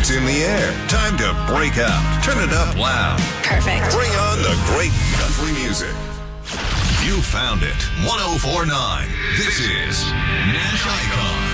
It's in the air. Time to break out. Turn it up loud. Perfect. Bring on the great country music. You found it. 104.9. This is Nash Icon.